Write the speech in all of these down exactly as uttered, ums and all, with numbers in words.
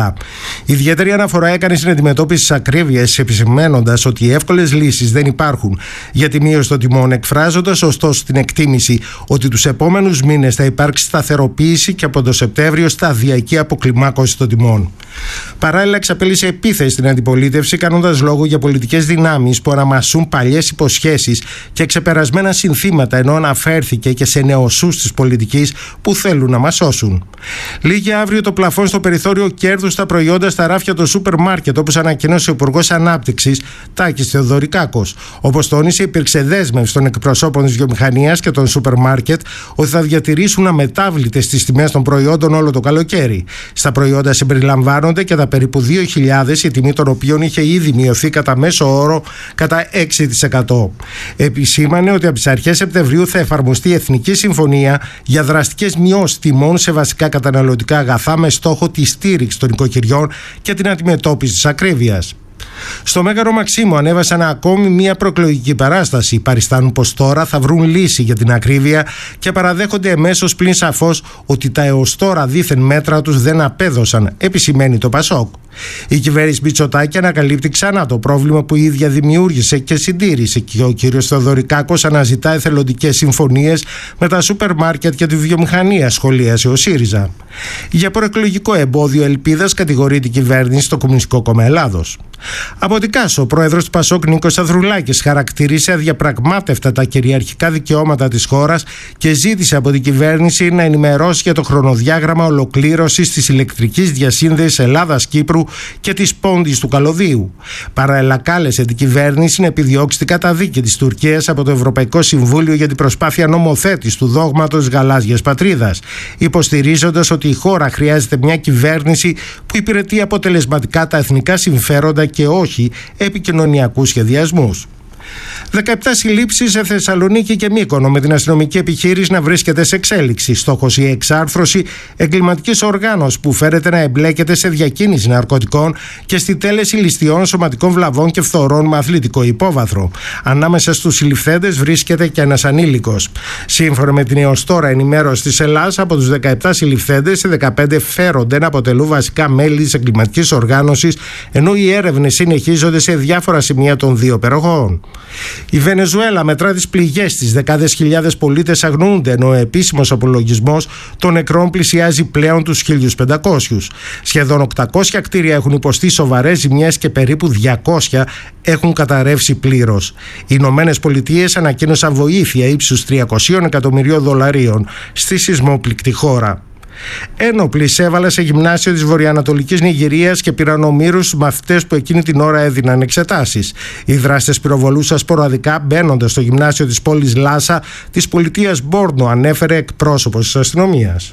αγορά. Ιδιαίτερη αναφορά έκανε στην αντιμετώπιση της ακρίβειας, επισημαίνοντας ότι οι εύκολες λύσεις δεν υπάρχουν για τη μείωση των τιμών, εκφράζοντας ωστόσο την εκτίμηση ότι τους επόμενους μήνες θα υπάρξει σταθεροποίηση και από το Σεπτέμβριο σταδιακή αποκλιμάκωση των τιμών. Παράλληλα, εξαπέλυσε επίθεση στην αντιπολίτευση, κάνοντας λόγο για πολιτικές δυνάμεις που αναμασούν παλιές υποσχέσεις και ξεπερασμένα συνθήματα, ενώ αναφέρθηκε και σε νεοσούς της πολιτικής που θέλουν να μας σώσουν. Λήγει αύριο το πλαφόν στο περιθώριο κέρδους στα προϊόντα στα ράφια των σούπερ μάρκετ, όπως ανακοίνωσε ο Υπουργός Ανάπτυξης Τάκης Θεοδωρικάκος. Όπως τόνισε, υπήρξε δέσμευση των εκπροσώπων της βιομηχανίας και των σούπερ μάρκετ ότι θα διατηρήσουν αμετάβλητες τις τιμές των προϊόντων όλο το καλοκαίρι. Στα προϊόντα συμπεριλαμβάνονται και τα περίπου δύο χιλιάδες, η τιμή των οποίων είχε ήδη μειωθεί κατά μέσο όρο κατά έξι τοις εκατό. Επισήμανε ότι από τις αρχές Σεπτεμβρίου θα εφαρμοστεί Εθνική Συμφωνία για δραστικές μειώσεις τιμών σε βασικά καταναλωτικά αγαθά με στόχο τη στήριξη των οικοκυριών και την αντιμετώπιση της ακρίβειας. Στο Μέγαρο Μαξίμου ανέβασαν ακόμη μία προεκλογική παράσταση. Παριστάνουν πως τώρα θα βρουν λύση για την ακρίβεια και παραδέχονται εμέσως πλην σαφώς ότι τα έως τώρα δίθεν μέτρα τους δεν απέδωσαν, επισημαίνει το Πασόκ. Η κυβέρνηση Μητσοτάκη ανακαλύπτει ξανά το πρόβλημα που η ίδια δημιούργησε και συντήρησε, και ο κύριος Θεοδωρικάκος αναζητά εθελοντικές συμφωνίες με τα σούπερ μάρκετ και τη βιομηχανία, σχολίασε ο ΣΥΡΙΖΑ. Για προεκλογικό εμπόδιο ελπίδας κατηγορεί την κυβέρνηση το Κομμουνιστικό Κόμμα Ελλάδος. Από την Κάσο, ο πρόεδρος του Πασόκ Νίκος Ανδρουλάκης χαρακτήρισε αδιαπραγμάτευτα τα κυριαρχικά δικαιώματα της χώρας και ζήτησε από την κυβέρνηση να ενημερώσει για το χρονοδιάγραμμα ολοκλήρωσης της ηλεκτρικής διασύνδεσης Ελλάδας-Κύπρου και της πόντης του Καλωδίου. Παράλληλα, κάλεσε την κυβέρνηση να επιδιώξει την καταδίκη της Τουρκίας από το Ευρωπαϊκό Συμβούλιο για την προσπάθεια νομοθέτησης του δόγματος γαλάζιας πατρίδας, υποστηρίζοντας ότι η χώρα χρειάζεται μια κυβέρνηση που υπηρετεί αποτελεσματικά τα εθνικά συμφέροντα και όχι επικοινωνιακούς σχεδιασμούς. δεκαεπτά συλλήψεις σε Θεσσαλονίκη και Μύκονο, με την αστυνομική επιχείρηση να βρίσκεται σε εξέλιξη. Στόχος η εξάρθρωση εγκληματικής οργάνωσης που φέρεται να εμπλέκεται σε διακίνηση ναρκωτικών και στη τέλεση ληστειών, σωματικών βλαβών και φθορών με αθλητικό υπόβαθρο. Ανάμεσα στους συλληφθέντες βρίσκεται και ένας ανήλικος. Σύμφωνα με την έως τώρα ενημέρωση της Ελλάδας, από τους δεκαεπτά συλληφθέντες, οι δεκαπέντε φέρονται να αποτελούν βασικά μέλη της εγκληματικής οργάνωσης, ενώ οι έρευνες συνεχίζονται σε διάφορα σημεία των δύο περιοχών. Η Βενεζουέλα μετρά τις πληγές της. Δεκάδες χιλιάδες πολίτες αγνοούνται, ενώ ο επίσημος απολογισμός των νεκρών πλησιάζει πλέον τους χίλιους πεντακόσιους. Σχεδόν οκτακόσια κτίρια έχουν υποστεί σοβαρές ζημιές και περίπου διακόσια έχουν καταρρεύσει πλήρως. Οι Ηνωμένες Πολιτείες ανακοίνωσαν βοήθεια ύψους τριακόσια εκατομμυρίων δολαρίων στη σεισμόπληκτη χώρα. Ένοπλοι εισέβαλαν σε γυμνάσιο της βορειοανατολικής Νιγηρίας και πήραν ομήρους στους μαθητές που εκείνη την ώρα έδιναν εξετάσεις. Οι δράστες πυροβολούσαν σποραδικά μπαίνοντας στο γυμνάσιο της πόλης Λάσα της πολιτείας Μπόρνο, ανέφερε εκπρόσωπος της αστυνομίας.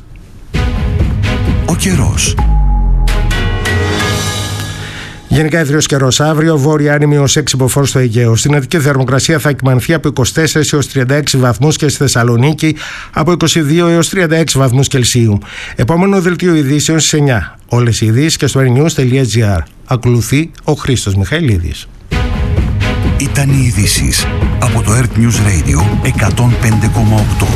Ο καιρός. Γενικά ιδρύος καιρός. Αύριο βόρεια άνεμη ως έξι μποφόρ στο Αιγαίο. Στην Αττική θερμοκρασία θα εκμανθεί από είκοσι τέσσερα έως τριάντα έξι βαθμούς και στη Θεσσαλονίκη από είκοσι δύο έως τριάντα έξι βαθμούς Κελσίου. Επόμενο δελτίο ειδήσεων στις εννιά. Όλες οι ειδήσεις και στο airnews τελεία gr. Ακολουθεί ο Χρήστος Μιχαηλίδης. Ήταν οι ειδήσεις από το Earth News Radio εκατόν πέντε κόμμα οκτώ.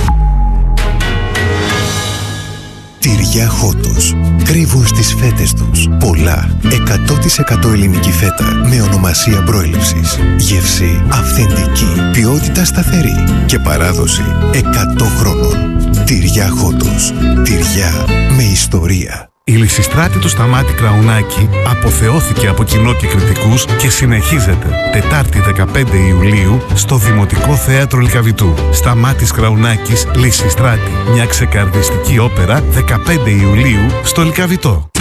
Τυριά Χότος. Κρύβουν στις φέτες τους πολλά. εκατό τοις εκατό ελληνική φέτα με ονομασία προέλευσης. Γεύση αυθεντική. Ποιότητα σταθερή. Και παράδοση εκατό χρόνων. Τυριά Χότος. Τυριά με ιστορία. Η Λυσιστράτη του Σταμάτη Κραουνάκη αποθεώθηκε από κοινό και κριτικούς και συνεχίζεται Τετάρτη δεκαπέντε Ιουλίου στο Δημοτικό Θέατρο Λυκαβητού. Σταμάτης Κραουνάκης, Λυσιστράτη. Μια ξεκαρδιστική όπερα δεκαπέντε Ιουλίου στο Λυκαβητό.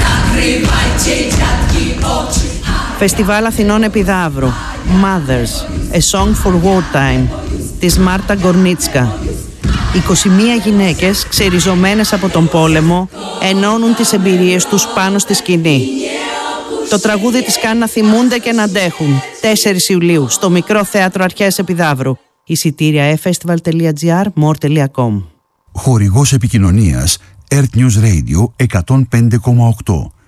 Φεστιβάλ Αθηνών Επιδαύρου. Mothers, A Song for Wartime της Μάρτα Γκορνίτσκα. είκοσι μία γυναίκες ξεριζωμένες από τον πόλεμο ενώνουν τις εμπειρίες τους πάνω στη σκηνή. Το τραγούδι τις κάνει να θυμούνται και να αντέχουν. τέσσερις Ιουλίου στο Μικρό Θέατρο Αρχαίας Επιδαύρου. Εισιτήρια e festival τελεία gr, more τελεία com. Χορηγός επικοινωνίας Earth News Radio εκατόν πέντε κόμμα οκτώ.